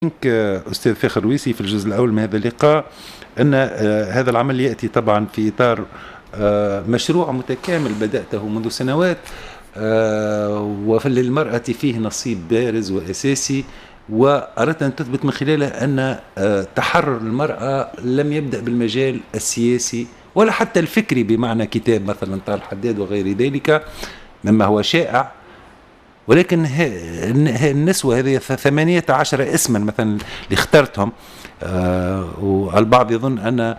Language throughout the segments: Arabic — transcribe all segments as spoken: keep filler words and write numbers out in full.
أستاذ فاخر رويسي في الجزء الأول من هذا اللقاء أن هذا العمل يأتي طبعا في إطار مشروع متكامل بدأته منذ سنوات، وللمرأة فيه نصيب بارز وأساسي، وأردت أن تثبت من خلاله أن تحرر المرأة لم يبدأ بالمجال السياسي ولا حتى الفكري بمعنى كتاب مثلا طه الحداد وغير ذلك مما هو شائع، ولكن النسوة هذه ثمانية عشر اسما مثلا اللي اخترتهم، آه والبعض يظن أن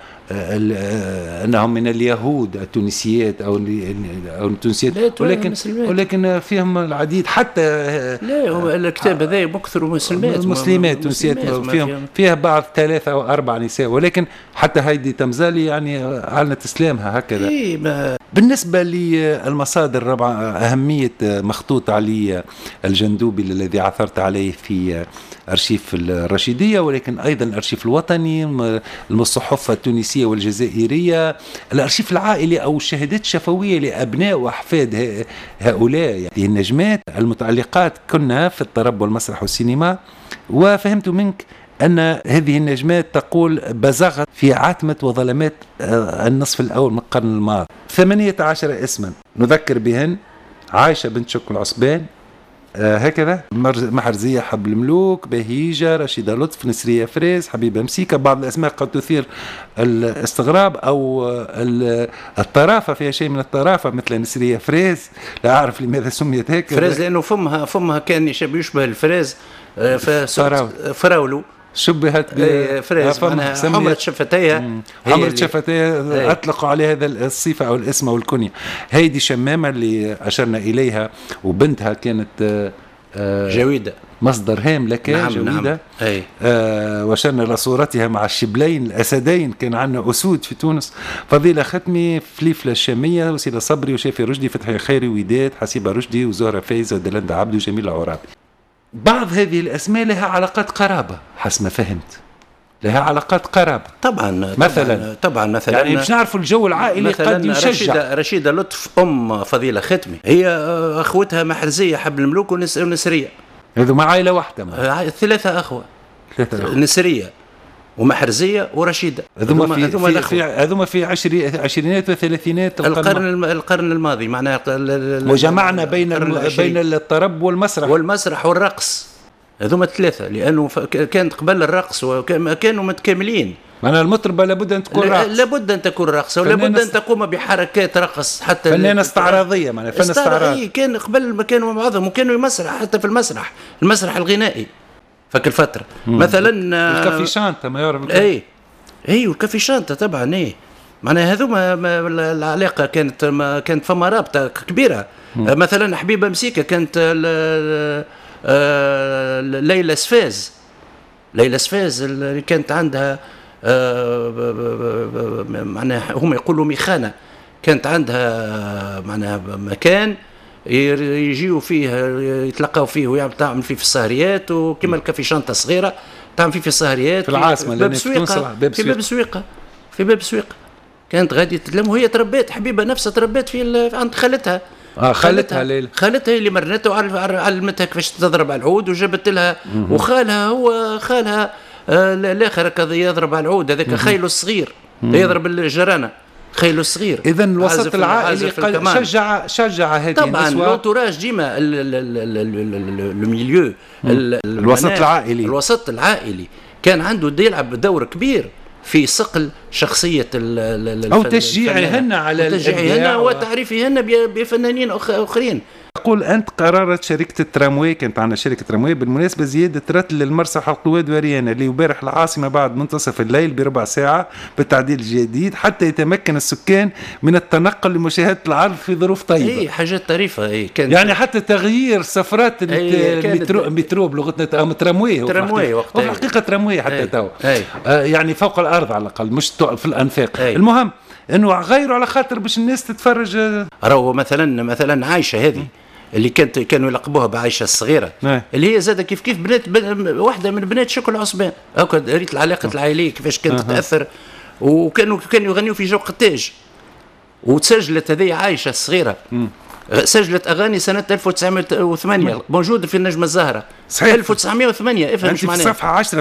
آه أنهم من اليهود التونسيات أو أو التونسيات، ولكن ولكن فيهم العديد حتى لا هو الكتاب هذا مكثر مسلمات مسلمات تونسيات فيهم فيها بعض ثلاثة أو أربع نساء، ولكن حتى هايدي تمزالي يعني أعلنت إسلامها هكذا. بالنسبة للمصادر الرابعة أهمية مخطوط علي الجندوبي الذي عثرت عليه في أرشيف الرشيدية، ولكن أيضا الأرشيف الوطني، الصحف التونسية والجزائرية، الأرشيف العائلي أو الشهادات الشفوية لأبناء وأحفاد هؤلاء يعني النجمات المتعلقات كنا في الطرب والمسرح والسينما. وفهمت منك أن هذه النجمات تقول بزغت في عتمة وظلمات النصف الأول من القرن الماضي. ثمانية عشر اسما نذكر بهن: عائشة بنت شك العصبان، آه هكذا، محرزية حب الملوك، بهيجة، رشيدة لطف، نسرية فريز، حبيبة مسيكة. بعض الأسماء قد تثير الاستغراب أو الطرافة، فيها شيء من الطرافة مثل نسرية فريز، لا أعرف لماذا سميت هيك. فريز لأنه فمها فمها كان يشبه الفريز، فراولو شبهت بفريز، معناها حمرة شفتيها، حمرة شفتيها أطلقوا عليها هذا الصفة أو الاسم أو الكنية. هيدي شمامة اللي أشرنا إليها وبنتها كانت جويدة، مصدر هام لك. نعم جويدة، نعم. آه وشرنا لصورتها مع الشبلين الأسدين، كان عندنا أسود في تونس: فضيلة ختمي، فليفلة الشامية، وسيلة صبري، وشافي رشدي، فتحي خيري، وداد، حسيبة رشدي، وزهرة فايزة، ودلندة عبدي، وجميل عرابي. بعض هذه الأسماء لها علاقات قرابة حسب ما فهمت، لها علاقات قرابة طبعا مثلا طبعا مثلا يعني مش نعرفوا الجو العائلي قد يشجع. رشيدة, رشيدة لطف أم فضيلة ختمي هي أخوتها محرزية حب الملوك ونسرية، هذو مع عائلة واحدة، مع ثلاثة أخوة، نسرية ومحرزية ورشيدة. هذوما في هذوما في هذوما في عشري عشرينات وثلاثينات القرن القرن الماضي، معناها وجمعنا بين بين الطرب والمسرح والمسرح والرقص، هذوما الثلاثة، لأنه كانت قبل الرقص وكانوا متكاملين. معناها المطربة لابد أن تكون راقصة، لابد أن تكون راقصة، ولابد أن تقوم بحركات رقص، حتى فنانة استعراضية، معناها فن استعراضي. كان قبل ما كانوا معظم وكانوا يمسرح حتى في المسرح المسرح الغنائي فك الفترة. مم. مثلا الكافي شانتا ما يعرف. اي اي والكافي شانتا طبعا. اي معناها هذوما العلاقة كانت ما كانت فما رابطة كبيرة. مم. مثلا حبيبة مسيكة كانت ليلى سفاز، ليلى سفاز اللي كانت عندها معناها هم يقولوا ميخانة، كانت عندها معناها مكان يجيوا فيه يتلقاو فيه ويعمل تعمل فيه في السهريات، وكما الكافي شانتا صغيرة تعمل فيه في السهريات في العاصمة، باب سويقة، في باب سويقة، في باب سويقة كانت غادي تتلم، وهي تربيت حبيبة نفسها تربيت في عند خالتها. اه خالتها ليلى، خالتها اللي مرنتها وعلمتها كيفاش تضرب على العود، وجابت لها وخالها هو خالها آه الاخر كذا يضرب على العود، هذاك خيله الصغير يضرب الجرانه، خيله الصغير. اذا الوسط العائلي شجع شجع هذه طبعا لونتوراج ديما الميليو الوسط العائلي الوسط العائلي كان عنده يلعب دور كبير في صقل شخصية أو تشجيعهن على تشجيعهن وتعريفهن بفنانين أخرين. أقول أنت قررت شركة الترامواي، كانت عندنا شركة ترامواي بالمناسبة، زيادة رتل المرسح القواد وريانا اللي يبارح العاصمة بعد منتصف الليل بربع ساعة بالتعديل الجديد حتى يتمكن السكان من التنقل لمشاهدة العرض في ظروف طيبة. أي حاجات طريفة. أي كانت يعني حتى تغيير سفرات المترو, المترو بلغتنا أو ترامواي، ترامواي وفي الحقيقة ترامواي حتى تو آه يعني فوق الأرض على الأقل مش في الأنفاق. أي. المهم انه غيروا على خاطر باش الناس تتفرج. راهو مثلا مثلا عايشه هذه اللي كانت كانوا يلقبوها بعائشه الصغيره، نعم. اللي هي زاده كيف كيف بنات واحده من بنات شكل عصبان، هاكا ريت العلاقه العائليه كيفاش كانت أه. تاثر، وكانوا كانوا يغنيوا في جو قتاج، وتسجلت هذه عائشه الصغيره سجلت اغاني سنه ألف وتسعمائة وثمانية موجوده في النجمه الزهراء. صحيح ألف وتسعمائة وثمانية افهم ايش معناها. في صفحه عشرة